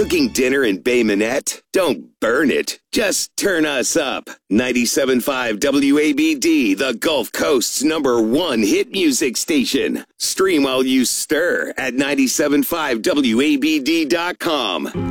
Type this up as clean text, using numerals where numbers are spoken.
Cooking dinner in Bay Minette? Don't burn it. Just turn us up. 97.5 WABD, the Gulf Coast's #1 hit music station. Stream while you stir at 97.5WABD.com.